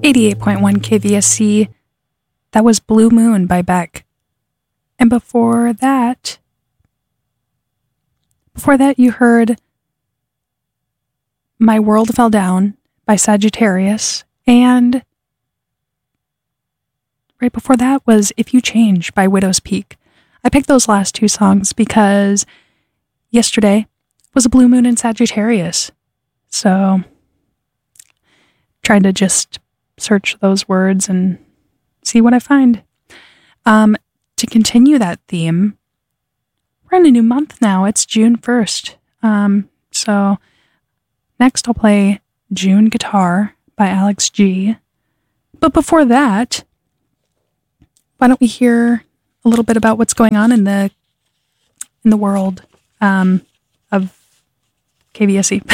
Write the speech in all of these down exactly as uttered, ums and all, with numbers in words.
eighty-eight point one K V S C. That was Blue Moon by Beck. And before that, before that you heard My World Fell Down by Sagittarius. And right before that was If You Change by Widow's Peak. I picked those last two songs because yesterday was a blue moon in Sagittarius. So tried to just search those words and see what I find. Um, to continue that theme, we're in a new month now. It's June first. Um, so next I'll play June Guitar by Alex G. But before that, why don't we hear a little bit about what's going on in the in the world um, of K V S C.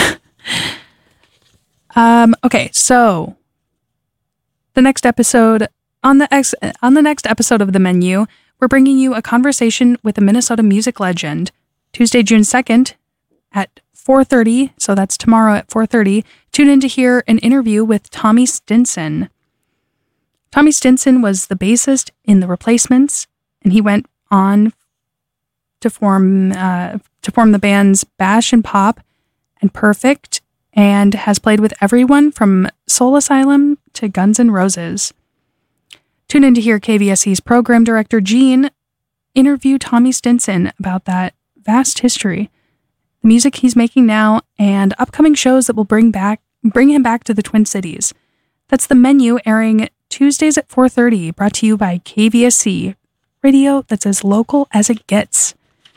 um, okay, so the next episode on the ex, on the next episode of The Menu, we're bringing you a conversation with a Minnesota music legend. Tuesday, June second at four thirty, so that's tomorrow at four thirty. Tune in to hear an interview with Tommy Stinson. Tommy Stinson was the bassist in The Replacements, and he went on to form uh, to form the bands Bash and Pop and Perfect, and has played with everyone from Soul Asylum to Guns N' Roses. Tune in to hear K V S C's program director Gene interview Tommy Stinson about that vast history, the music he's making now, and upcoming shows that will bring back bring him back to the Twin Cities. That's The Menu, airing Tuesdays at four thirty, brought to you by K V S C, radio that's as local as it gets.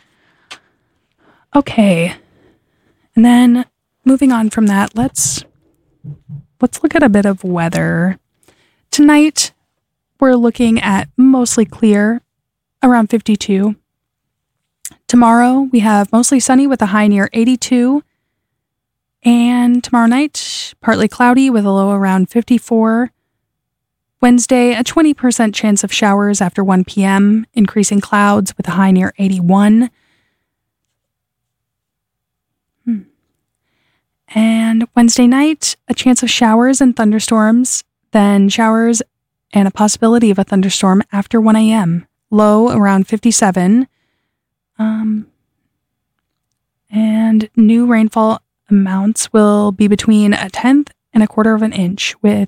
Okay, and then moving on from that, let's let's look at a bit of weather. Tonight, we're looking at mostly clear, around fifty-two. Tomorrow, we have mostly sunny with a high near eighty-two. And tomorrow night, partly cloudy with a low around fifty-four. Wednesday, a twenty percent chance of showers after one p.m., increasing clouds with a high near eighty-one. Hmm. And Wednesday night, a chance of showers and thunderstorms, then showers and a possibility of a thunderstorm after one a.m., low around fifty-seven. Um, and new rainfall amounts will be between a tenth and a quarter of an inch, with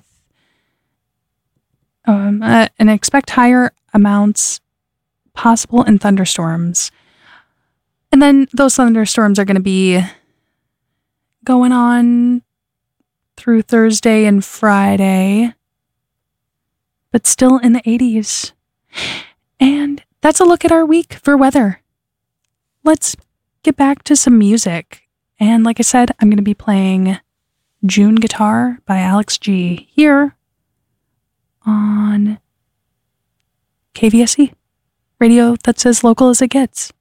um, uh, and expect higher amounts possible in thunderstorms. And then those thunderstorms are going to be going on through Thursday and Friday, but still in the eighties. And that's a look at our week for weather. Let's get back to some music. And like I said, I'm going to be playing June Guitar by Alex G here on K V S C, radio that's as local as it gets.